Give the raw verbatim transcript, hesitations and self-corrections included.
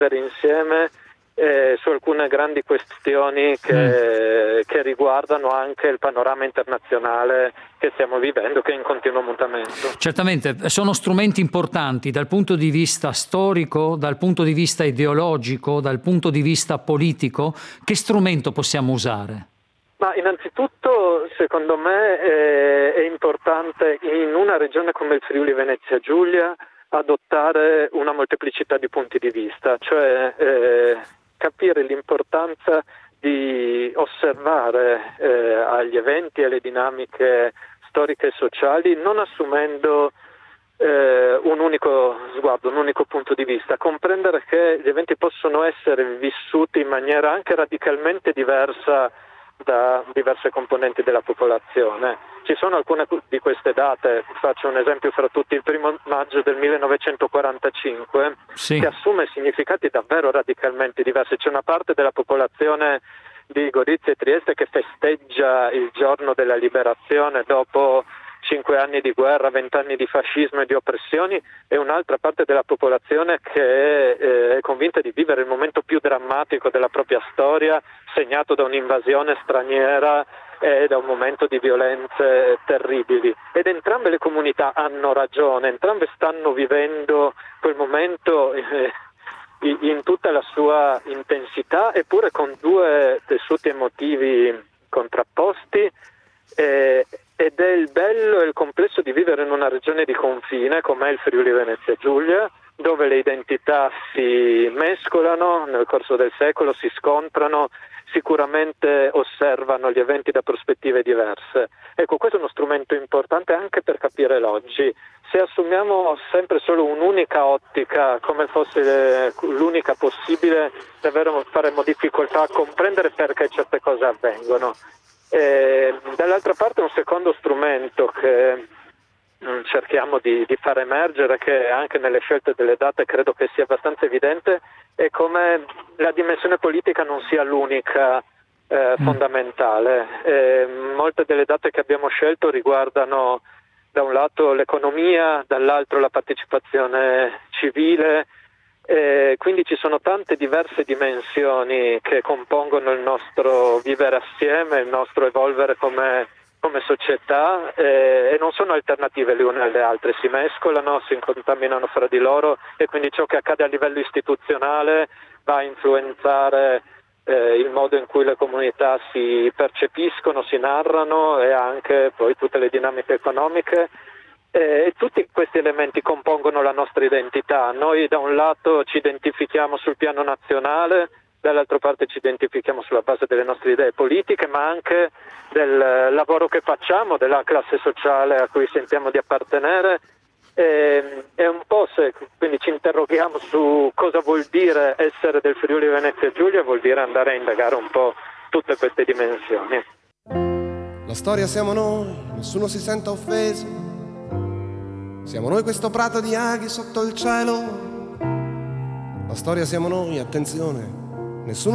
insieme eh, su alcune grandi questioni che, mm. che riguardano anche il panorama internazionale che stiamo vivendo, che è in continuo mutamento. Certamente, sono strumenti importanti dal punto di vista storico, dal punto di vista ideologico, dal punto di vista politico. Che strumento possiamo usare? Ma innanzitutto, secondo me, è, è importante in una regione come il Friuli Venezia Giulia adottare una molteplicità di punti di vista, cioè eh, capire l'importanza di osservare eh, agli eventi e alle dinamiche storiche e sociali non assumendo eh, un unico sguardo, un unico punto di vista, comprendere che gli eventi possono essere vissuti in maniera anche radicalmente diversa da diverse componenti della popolazione. Ci sono alcune di queste date, faccio un esempio fra tutti, il primo maggio del millenovecentoquarantacinque, sì. che assume significati davvero radicalmente diversi. C'è una parte della popolazione di Gorizia e Trieste che festeggia il giorno della liberazione dopo cinque anni di guerra, vent'anni di fascismo e di oppressioni, e un'altra parte della popolazione che è, eh, è convinta di vivere il momento più drammatico della propria storia, segnato da un'invasione straniera e da un momento di violenze terribili. Ed entrambe le comunità hanno ragione, entrambe stanno vivendo quel momento eh, in tutta la sua intensità, eppure con due tessuti emotivi contrapposti. Eh, ed è il bello e il complesso di vivere in una regione di confine come è il Friuli Venezia Giulia, dove le identità si mescolano nel corso del secolo, si scontrano, sicuramente osservano gli eventi da prospettive diverse. Ecco, questo è uno strumento importante anche per capire l'oggi. Se assumiamo sempre solo un'unica ottica, come fosse l'unica possibile, davvero faremo difficoltà a comprendere perché certe cose avvengono. E, dall'altra parte un secondo strumento che mh, cerchiamo di, di far emergere, che anche nelle scelte delle date credo che sia abbastanza evidente, è come la dimensione politica non sia l'unica eh, mm. fondamentale. E, molte delle date che abbiamo scelto riguardano da un lato l'economia, dall'altro la partecipazione civile. Eh, quindi ci sono tante diverse dimensioni che compongono il nostro vivere assieme, il nostro evolvere come, come società eh, e non sono alternative le une alle altre, si mescolano, si contaminano fra di loro, e quindi ciò che accade a livello istituzionale va a influenzare eh, il modo in cui le comunità si percepiscono, si narrano, e anche poi tutte le dinamiche economiche. E tutti questi elementi compongono la nostra identità. Noi da un lato ci identifichiamo sul piano nazionale, dall'altra parte ci identifichiamo sulla base delle nostre idee politiche, ma anche del lavoro che facciamo, della classe sociale a cui sentiamo di appartenere. E, e un po' se quindi ci interroghiamo su cosa vuol dire essere del Friuli Venezia Giulia, vuol dire andare a indagare un po' tutte queste dimensioni. La storia siamo noi, nessuno si senta offeso. Siamo noi questo prato di aghi sotto il cielo. La storia siamo noi, attenzione, nessuno